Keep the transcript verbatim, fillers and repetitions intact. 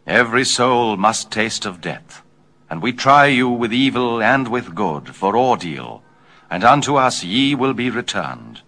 Every soul must taste of death, and we try you with evil and with good for ordeal, and unto us ye will be returned.